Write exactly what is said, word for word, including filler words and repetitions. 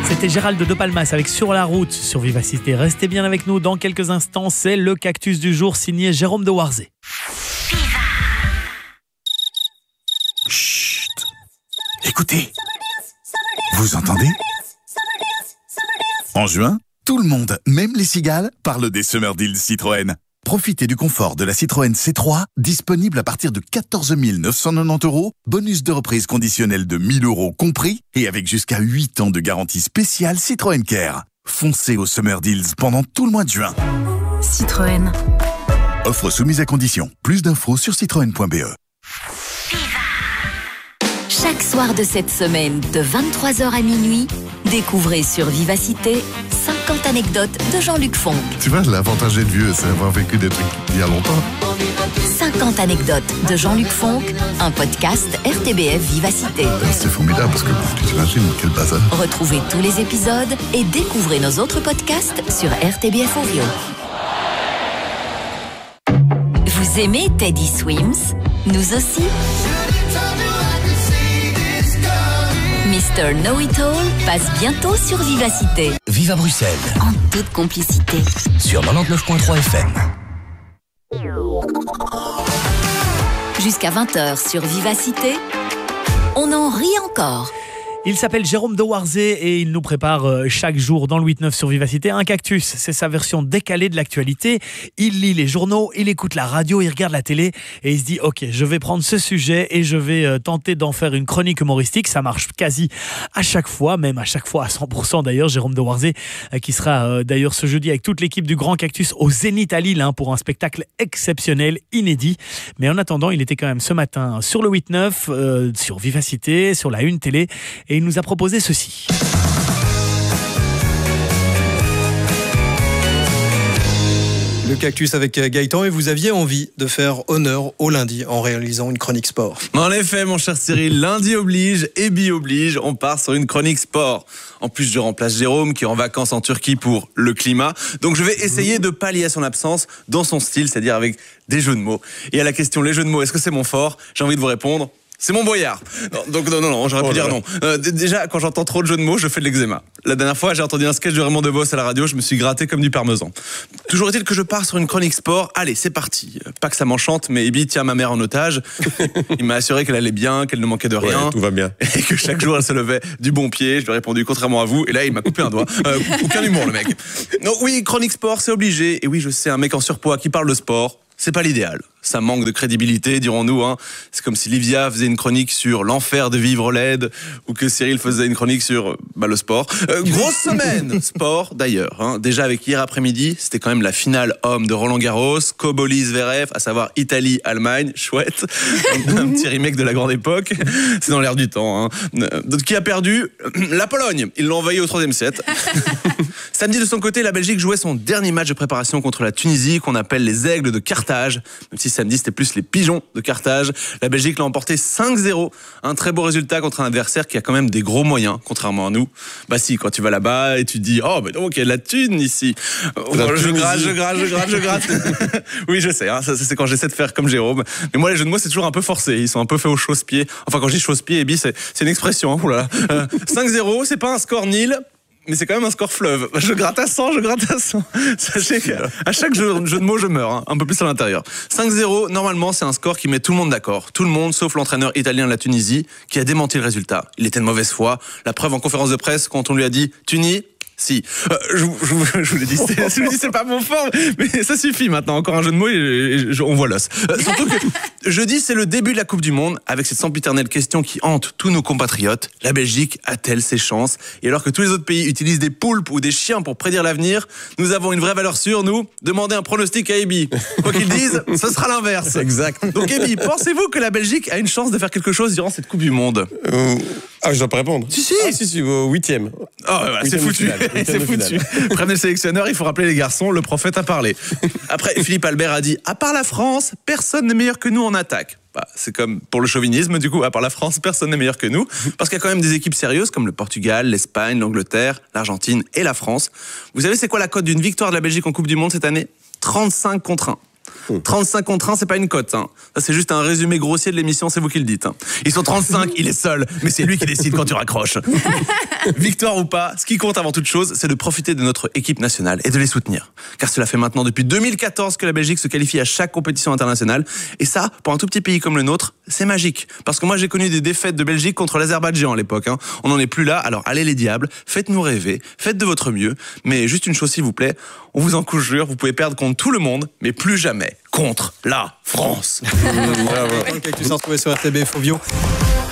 C'était Gérald de Palmas avec Sur la route sur Vivacité. Restez bien avec nous dans quelques instants. C'est le cactus du jour signé Jérôme de Warzé. Chut. Écoutez. Vous entendez ? En juin, tout le monde, même les cigales, parle des Summer Deals Citroën. Profitez du confort de la Citroën C trois, disponible à partir de quatorze mille neuf cent quatre-vingt-dix euros, bonus de reprise conditionnel de mille euros compris, et avec jusqu'à huit ans de garantie spéciale Citroën Care. Foncez aux Summer Deals pendant tout le mois de juin. Citroën. Offre soumise à condition. Plus d'infos sur citroën point b e. Chaque soir de cette semaine, de vingt-trois heures à minuit, découvrez sur Vivacité cinquante anecdotes de Jean-Luc Fonck. Tu vois, l'avantage d'être vieux, c'est avoir vécu des trucs il y a longtemps. cinquante anecdotes de Jean-Luc Fonck, un podcast R T B F Vivacité. C'est formidable parce que tu t'imagines quel bazar. Retrouvez tous les épisodes et découvrez nos autres podcasts sur R T B F Audio. Vous aimez Teddy Swims ? Nous aussi. mister Know-It-All passe bientôt sur Vivacité. Vive à Bruxelles. En toute complicité. Sur quatre-vingt-dix-neuf virgule trois F M. Jusqu'à vingt heures sur Vivacité, on en rit encore. Il s'appelle Jérôme de Warzé et il nous prépare chaque jour dans le huit neuf sur Vivacité un cactus. C'est sa version décalée de l'actualité. Il lit les journaux, il écoute la radio, il regarde la télé et il se dit « Ok, je vais prendre ce sujet et je vais tenter d'en faire une chronique humoristique. » Ça marche quasi à chaque fois, même à chaque fois à cent pour cent d'ailleurs. Jérôme de Warzé qui sera d'ailleurs ce jeudi avec toute l'équipe du Grand Cactus au Zénith à Lille hein, pour un spectacle exceptionnel, inédit. Mais en attendant, il était quand même ce matin sur le huit neuf, euh, sur Vivacité, sur la Une télé. Et il nous a proposé ceci. Le cactus avec Gaëtan, et vous aviez envie de faire honneur au lundi en réalisant une chronique sport. En effet, mon cher Cyril, lundi oblige et bi oblige, on part sur une chronique sport. En plus, je remplace Jérôme qui est en vacances en Turquie pour le climat. Donc je vais essayer de pallier à son absence dans son style, c'est-à-dire avec des jeux de mots. Et à la question, les jeux de mots, est-ce que c'est mon fort ? J'ai envie de vous répondre. C'est mon boyard. Non, donc non, non, non, j'aurais pu oh dire non. Euh, déjà, quand j'entends trop de jeux de mots, je fais de l'eczéma. La dernière fois, j'ai entendu un sketch de Raymond Devos à la radio, je me suis gratté comme du parmesan. Toujours est-il que je pars sur une chronique sport. Allez, c'est parti. Pas que ça m'enchante, mais Ebi tient ma mère en otage. Il m'a assuré qu'elle allait bien, qu'elle ne manquait de rien. Ouais, tout va bien. Et que chaque jour, elle se levait du bon pied. Je lui ai répondu contrairement à vous. Et là, il m'a coupé un doigt. Euh, aucun humour, le mec. Donc oui, chronique sport, c'est obligé. Et oui, je sais, un mec en surpoids qui parle de sport, c'est pas l'idéal. Ça manque de crédibilité, dirons-nous. Hein. C'est comme si Livia faisait une chronique sur l'enfer de vivre laide ou que Cyril faisait une chronique sur bah, le sport. Euh, grosse semaine sport, d'ailleurs. Hein. Déjà avec hier après-midi, c'était quand même la finale homme de Roland-Garros, Koboli-Zverev, à savoir Italie-Allemagne. Chouette. Un, un petit remake de la grande époque. C'est dans l'air du temps. Hein. Donc, qui a perdu ? La Pologne. Ils l'ont envahi au troisième set. Samedi, de son côté, la Belgique jouait son dernier match de préparation contre la Tunisie, qu'on appelle les Aigles de Carthage. Même si samedi, c'était plus les Pigeons de Carthage. La Belgique l'a emporté cinq zéro. Un très beau résultat contre un adversaire qui a quand même des gros moyens, contrairement à nous. Bah si, quand tu vas là-bas et tu te dis « Oh, mais donc, il y a de la thune ici. » Je gratte, je gratte, je gratte, je gratte. Oui, je sais, hein, ça, c'est quand j'essaie de faire comme Jérôme. Mais moi, les jeux de mots, c'est toujours un peu forcé. Ils sont un peu faits au chausse-pied. Enfin, quand je dis chausse-pied, Ebi, c'est, c'est une expression. Hein, oulala. Euh, cinq zéro, c'est pas un score nil. Mais c'est quand même un score fleuve. Je gratte à cent, je gratte à cent. Sachez qu'à chaque jeu, jeu de mots, je meurs, hein, un peu plus à l'intérieur. cinq zéro, normalement, c'est un score qui met tout le monde d'accord. Tout le monde, sauf l'entraîneur italien de la Tunisie, qui a démenti le résultat. Il était de mauvaise foi. La preuve en conférence de presse, quand on lui a dit « Tunis », si, euh, je, je, je vous l'ai dit, c'est, je vous l'ai dit, c'est pas mon fort, mais ça suffit maintenant. Encore un jeu de mots et, et, et on voit l'os. Euh, surtout que jeudi, c'est le début de la Coupe du Monde, avec cette sempiternelle question qui hante tous nos compatriotes. La Belgique a-t-elle ses chances ? Et alors que tous les autres pays utilisent des poulpes ou des chiens pour prédire l'avenir, nous avons une vraie valeur sûre, nous, demander un pronostic à Ebi. Quoi qu'ils disent, ce sera l'inverse. Exact. Donc Ebi, pensez-vous que la Belgique a une chance de faire quelque chose durant cette Coupe du Monde ? euh, Ah, je dois pas répondre. Si, si. Ah, si, si, au huitième. Oh, voilà, c'est foutu. C'est foutu. Prévenez le sélectionneur, il faut rappeler les garçons, le prophète a parlé. Après, Philippe Albert a dit « À part la France, personne n'est meilleur que nous en attaque ». Bah, c'est comme pour le chauvinisme, du coup, à part la France, personne n'est meilleur que nous. Parce qu'il y a quand même des équipes sérieuses comme le Portugal, l'Espagne, l'Angleterre, l'Argentine et la France. Vous savez, c'est quoi la cote d'une victoire de la Belgique en Coupe du Monde cette année ? trente-cinq contre un. trente-cinq contre un, c'est pas une cote. Hein. Ça, c'est juste un résumé grossier de l'émission, c'est vous qui le dites. Hein. Ils sont trente-cinq, il est seul, mais c'est lui qui décide quand tu raccroches. Victoire ou pas, ce qui compte avant toute chose, c'est de profiter de notre équipe nationale et de les soutenir. Car cela fait maintenant depuis deux mille quatorze que la Belgique se qualifie à chaque compétition internationale. Et ça, pour un tout petit pays comme le nôtre, c'est magique. Parce que moi, j'ai connu des défaites de Belgique contre l'Azerbaïdjan à l'époque. Hein. On n'en est plus là, alors allez les diables, faites-nous rêver, faites de votre mieux. Mais juste une chose s'il vous plaît, on vous en conjure, vous pouvez perdre contre tout le monde, mais plus jamais contre la France. Bravo. Le Cactus à retrouver sur R T B Fovio.